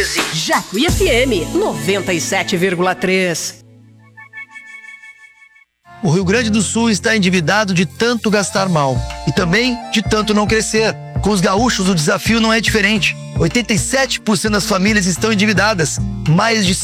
14. Jacuí FM 97,3. O Rio Grande do Sul está endividado de tanto gastar mal e também de tanto não crescer. Com os gaúchos, o desafio não é diferente. 87% das famílias estão endividadas, mais de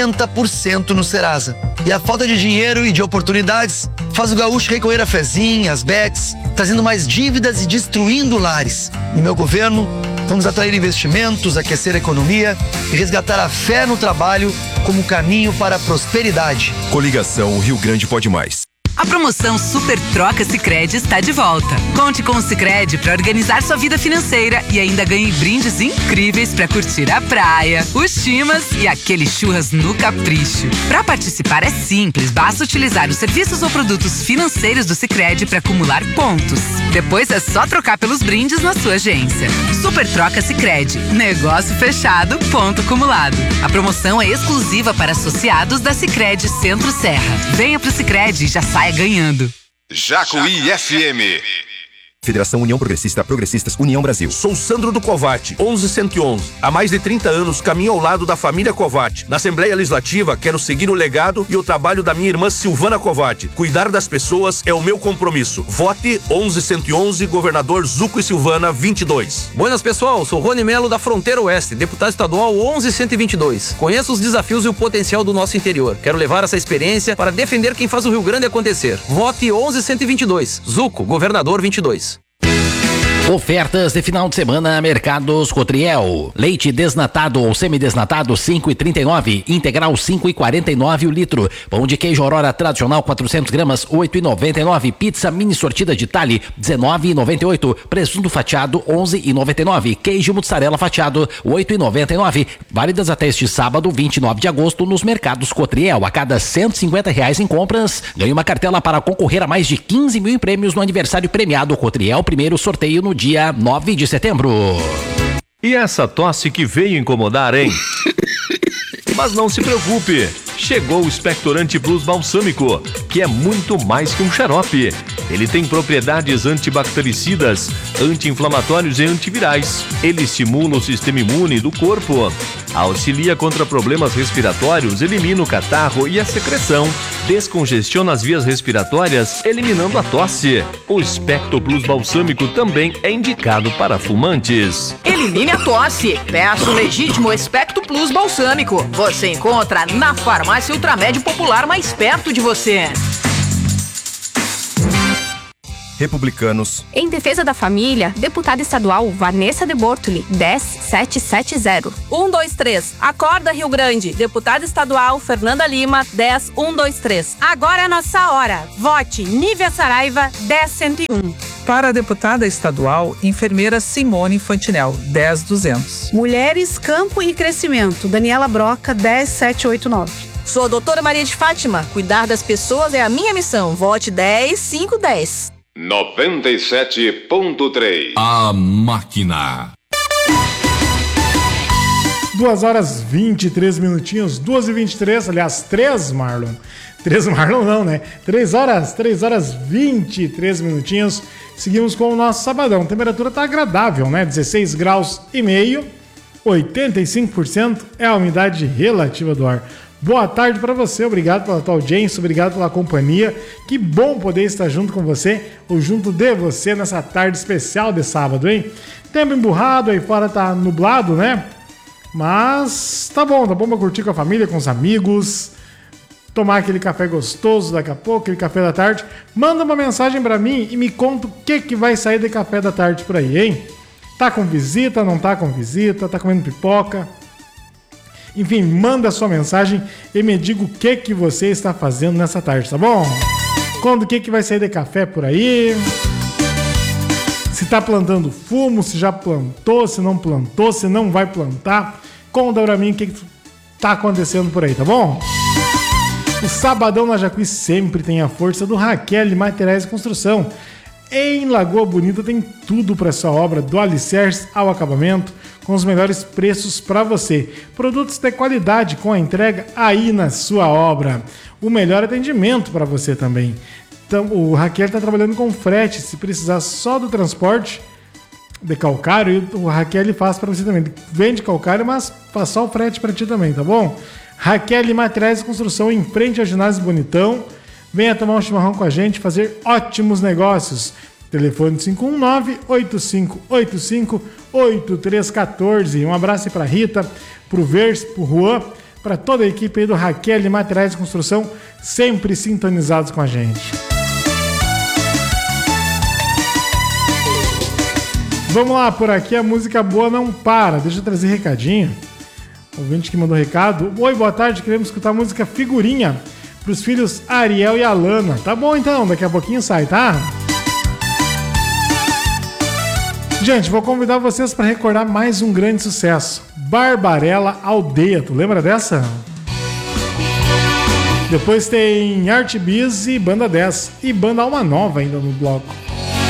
50% no Serasa. E a falta de dinheiro e de oportunidades faz o gaúcho recorrer a fezinhas, às bets, trazendo mais dívidas e destruindo lares. No meu governo, vamos atrair investimentos, aquecer a economia e resgatar a fé no trabalho como caminho para a prosperidade. Coligação Rio Grande Pode Mais. A promoção Super Troca Sicredi está de volta. Conte com o Sicredi para organizar sua vida financeira e ainda ganhe brindes incríveis para curtir a praia, os chimas e aquele churras no capricho. Para participar é simples, basta utilizar os serviços ou produtos financeiros do Sicredi para acumular pontos. Depois é só trocar pelos brindes na sua agência. Super Troca Sicredi. Negócio fechado, ponto acumulado. A promoção é exclusiva para associados da Sicredi Centro-Serra. Venha pro Sicredi e já saia ganhando. Jacuí FM. Federação União Progressista, Progressistas União Brasil. Sou Sandro do Covatti, 11111. Há mais de 30 anos caminho ao lado da família Covatti. Na Assembleia Legislativa quero seguir o legado e o trabalho da minha irmã Silvana Covatti. Cuidar das pessoas é o meu compromisso. Vote 11111, governador Zuco e Silvana 22. Buenas pessoal, sou Rony Melo da Fronteira Oeste, deputado estadual 11122. Conheço os desafios e o potencial do nosso interior. Quero levar essa experiência para defender quem faz o Rio Grande acontecer. Vote 11122. Zuco, governador 22. Ofertas de final de semana, Mercados Cotriel. Leite desnatado ou semidesnatado 5,39, integral 5,49 o litro. Pão de queijo Aurora tradicional 400 gramas 8,99. Pizza mini sortida de Itália 19,98. Presunto fatiado 11,99. Queijo mussarela fatiado 8,99. Válidas até este sábado 29 de agosto nos Mercados Cotriel. A cada R$150 em compras, ganhe uma cartela para concorrer a mais de 15 mil em prêmios no aniversário premiado Cotriel. Primeiro sorteio no dia 9 de setembro. E essa tosse que veio incomodar, hein? Mas não se preocupe, chegou o Expectorante Plus Balsâmico, que é muito mais que um xarope. Ele tem propriedades antibactericidas, anti-inflamatórios e antivirais. Ele estimula o sistema imune do corpo, auxilia contra problemas respiratórios, elimina o catarro e a secreção, descongestiona as vias respiratórias, eliminando a tosse. O Expecto Plus Balsâmico também é indicado para fumantes. Elimine a tosse. Peça o legítimo Expecto Plus Balsâmico. Você encontra na farmácia Ultramédio Popular mais perto de você. Republicanos. Em defesa da família, deputada estadual Vanessa de Bortoli, 10770. 123. Acorda, Rio Grande. Deputada estadual Fernanda Lima, 10123. Agora é a nossa hora. Vote Nívia Saraiva, 10101. Para a deputada estadual, enfermeira Simone Fantinel, 10200. Mulheres, Campo e Crescimento, Daniela Broca, 10789. Sou a doutora Maria de Fátima. Cuidar das pessoas é a minha missão. Vote 10510. 97.3. A Máquina. 2h23, 2h23, aliás, 3, Marlon. 3 Marlon não, né? 3h23. Seguimos com o nosso sabadão. A temperatura tá agradável, né? 16 graus e meio, 85% é a umidade relativa do ar. Boa tarde para você, obrigado pela tua audiência, obrigado pela companhia. Que bom poder estar junto com você, ou junto de você nessa tarde especial de sábado, hein? Tempo emburrado, aí fora tá nublado, né? Mas tá bom pra curtir com a família, com os amigos, tomar aquele café gostoso daqui a pouco, aquele café da tarde. Manda uma mensagem para mim e me conta o que vai sair de café da tarde por aí, hein? Tá com visita, não tá com visita, tá comendo pipoca? Enfim, manda a sua mensagem e me diga o que você está fazendo nessa tarde, tá bom? Conta o que vai sair de café por aí. Se tá plantando fumo, se já plantou, se não plantou, se não vai plantar. Conta pra mim o que tá acontecendo por aí, tá bom? O Sabadão na Jacuí sempre tem a força do Raquel Materiais de Construção. Em Lagoa Bonita tem tudo para sua obra, do alicerce ao acabamento, com os melhores preços para você. Produtos de qualidade com a entrega aí na sua obra. O melhor atendimento para você também. Então, o Raquel está trabalhando com frete. Se precisar só do transporte, de calcário, e o Raquel faz para você também. Vende calcário, mas faz só o frete para ti também, tá bom? Raquel Materiais de Construção, em frente ao ginásio Bonitão. Venha tomar um chimarrão com a gente, fazer ótimos negócios. Telefone 519-8585-8314. Um abraço aí pra Rita, pro Vers, pro Juan, pra toda a equipe aí do Raquel Materiais de Construção, sempre sintonizados com a gente. Vamos lá, por aqui a música boa não para. Deixa eu trazer recadinho. O ouvinte que mandou recado. Oi, boa tarde, queremos escutar a música Figurinha pros filhos Ariel e Alana. Tá bom então, daqui a pouquinho sai, tá? Gente, vou convidar vocês para recordar mais um grande sucesso. Barbarella Aldeia, tu lembra dessa? Depois tem Art Biz e Banda 10 e Banda Alma Nova ainda no bloco.